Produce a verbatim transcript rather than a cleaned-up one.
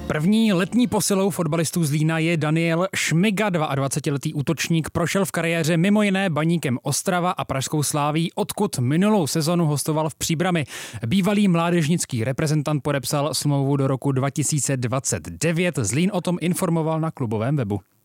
První letní posilou fotbalistů z Zlína je Daniel Šmiga, dvacetiletý útočník, prošel v kariéře mimo jiné Baníkem Ostrava a Pražskou Slaví, odkud minulou sezonu hostoval v Příbrami. Bývalý mládežnický reprezentant podepsal smlouvu do roku dva tisíce dvacet devět. Zlín o tom informoval na klubovém webu.